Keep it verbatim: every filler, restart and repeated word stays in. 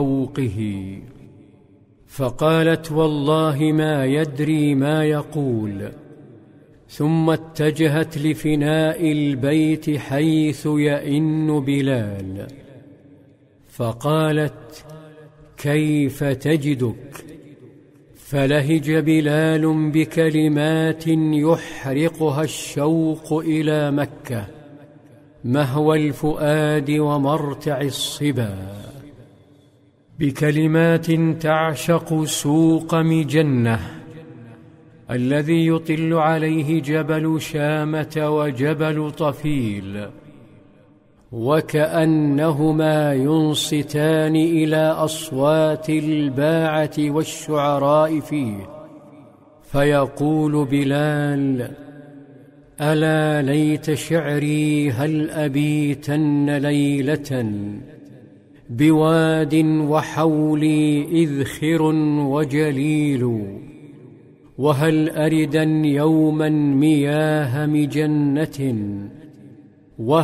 فوقه، فقالت: والله ما يدري ما يقول. ثم اتجهت لفناء البيت حيث يئن بلال، فقالت: كيف تجدك؟ فلهج بلال بكلمات يحرقها الشوق إلى مكة، مهوى الفؤاد ومرتع الصبا، بكلمات تعشق سوق مجنة الذي يطل عليه جبل شامة وجبل طفيل، وكأنهما ينصتان إلى أصوات الباعة والشعراء فيه. فيقول بلال: ألا ليت شعري هل أبيتن ليلة بواد وحولي إذخر وجليل، وهل أردا يوما مياه مجنة